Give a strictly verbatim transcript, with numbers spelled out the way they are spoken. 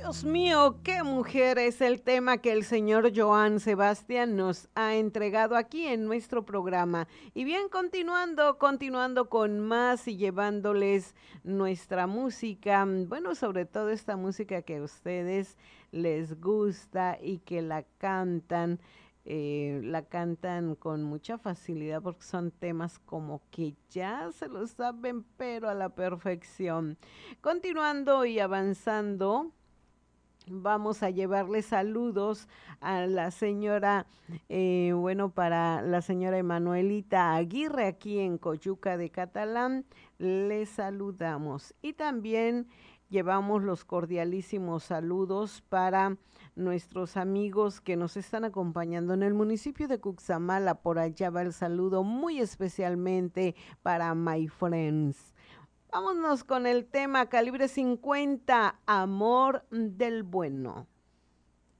Dios mío, qué mujer es el tema que el señor Joan Sebastián nos ha entregado aquí en nuestro programa. Y bien, continuando, continuando con más y llevándoles nuestra música, bueno, sobre todo esta música que a ustedes les gusta y que la cantan. Eh, la cantan con mucha facilidad porque son temas como que ya se lo saben, pero a la perfección. Continuando y avanzando, vamos a llevarle saludos a la señora, eh, bueno, para la señora Emanuelita Aguirre aquí en Coyuca de Catalán. Le saludamos y también llevamos los cordialísimos saludos para nuestros amigos que nos están acompañando en el municipio de Cuxamala. Por allá va el saludo muy especialmente para My Friends. Vámonos con el tema Calibre cincuenta, Amor del Bueno.